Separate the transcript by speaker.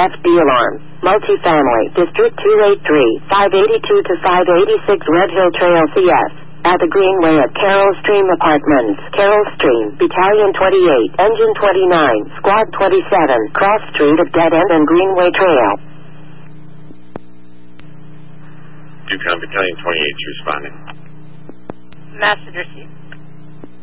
Speaker 1: FD alarm. Multifamily, District 283, 582 to 586 Red Hill Trail CS. At the Greenway at Carroll Stream Apartments. Carroll Stream, Battalion 28, Engine 29, Squad 27, Cross Street at Dead End and Greenway Trail.
Speaker 2: Yukon Battalion 28 responding.
Speaker 3: Message received.